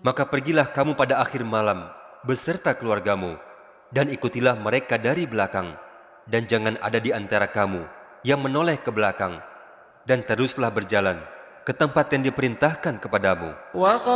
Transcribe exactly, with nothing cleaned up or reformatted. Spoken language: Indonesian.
Maka pergilah kamu pada akhir malam beserta keluargamu, dan ikutilah mereka dari belakang, dan jangan ada di antara kamu yang menoleh ke belakang, dan teruslah berjalan ke tempat yang diperintahkan kepadamu.